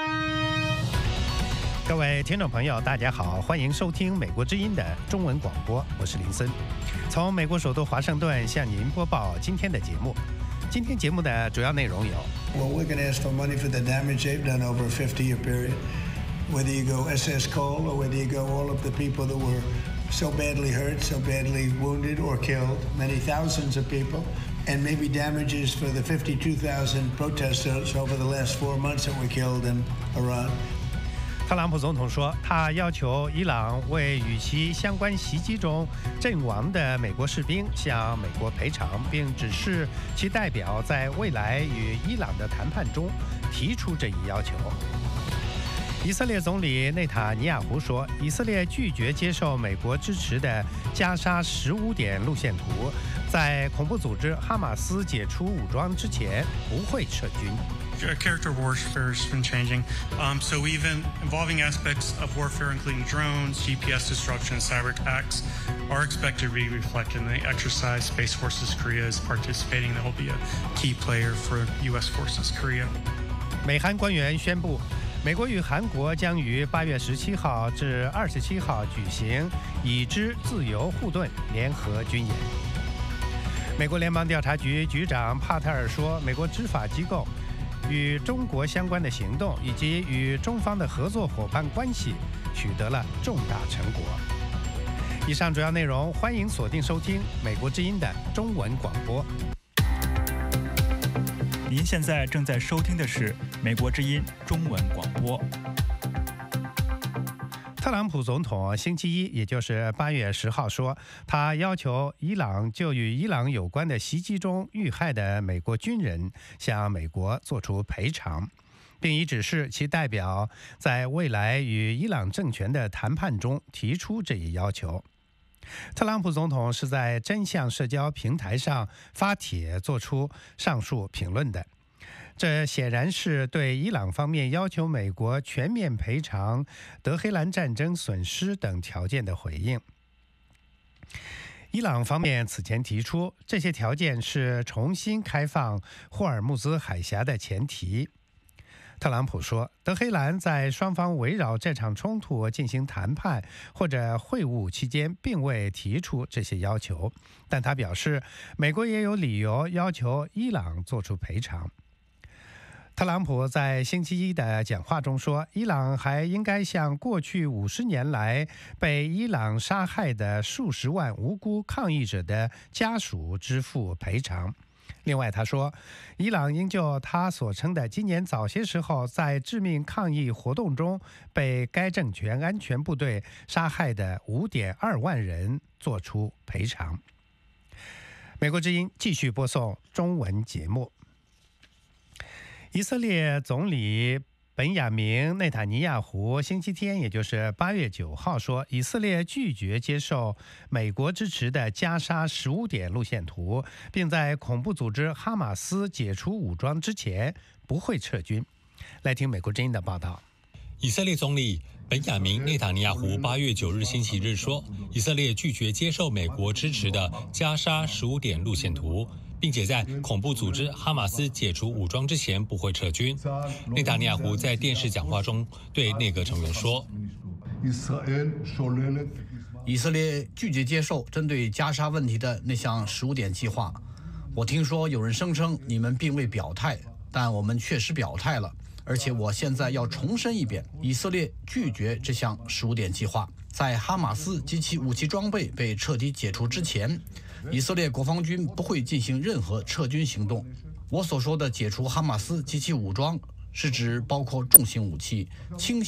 各位听众朋友，大家好，欢迎收听美国之音的中文广播，我是林森，从美国首都华盛顿向您播报今天的节目。今天节目的主要内容有 Well, we're going to ask for money for the damage they've done over a 50-year period. Whether you go SS Cole or whether you go all of the people that were so badly hurt, so badly wounded or killed, many thousands of people, and maybe damages for the 52,000 protesters over the last 4 months that were killed in Iran. 特朗普总统说，他要求伊朗为与其相关袭击中阵亡的美国士兵向美国赔偿，并指示其代表在未来与伊朗的谈判中提出这一要求。以色列总理内塔尼亚胡说，以色列拒绝接受美国支持的加沙15点路线图，在恐怖组织哈马斯解除武装之前不会撤军。 Character warfare has been changing. So even involving aspects of warfare, including drones, GPS disruption, and cyber attacks, are expected to be reflected in the exercise. Space Forces Korea is participating. That will be a key player for U.S. Forces Korea. 美韩官员宣布，美国与韩国将于8月17号至27号举行已知自由护盾联合军演。美国联邦调查局局长帕特尔说，美国执法机构与中国相关的行动以及与中方的合作伙伴关系取得了重大成果。以上主要内容，欢迎锁定收听美国之音的中文广播。 您现在正在收听的是美国之音中文广播。 特朗普总统星期一，也就是8月10号说，他要求伊朗就与伊朗有关的袭击中遇害的美国军人向美国做出赔偿，并已指示其代表在未来与伊朗政权的谈判中提出这一要求。特朗普总统是在真相社交平台上发帖做出上述评论的。这显然是对伊朗方面要求美国全面赔偿德黑兰战争损失等条件的回应。伊朗方面此前提出，这些条件是重新开放霍尔木兹海峡的前提。特朗普说，德黑兰在双方围绕这场冲突进行谈判或者会晤期间并未提出这些要求，但他表示，美国也有理由要求伊朗做出赔偿。特朗普在星期一的讲话中说，伊朗还应该向过去50年来被伊朗杀害的数十万无辜抗议者的家属支付赔偿。另外他说，伊朗应就他所称的今年早些时候在致命抗议活动中被该政权安全部队杀害的5.2万人做出赔偿。美国之音继续播送中文节目。以色列总理本雅明内塔尼亚胡星期天，也就是8月9号说，以色列拒绝接受美国支持的加沙15点路线图，并在恐怖组织哈马斯解除武装之前不会撤军。来听美国之音的报道。 以色列总理本雅明内塔尼亚胡8月9日星期日说，以色列拒绝接受美国支持的加沙15点路线图，并且在恐怖组织哈马斯解除武装之前不会撤军。内塔尼亚胡在电视讲话中对内阁成员说， 以色列拒绝接受针对加沙问题的那项15点计划。我听说有人声称你们并未表态，但我们确实表态了，而且我现在要重申一遍，以色列拒绝这项15点计划。在哈马斯及其武器装备被彻底解除之前，以色列国防军不会进行任何撤军行动。我所说的解除哈马斯及其武装，是指包括重型武器、轻型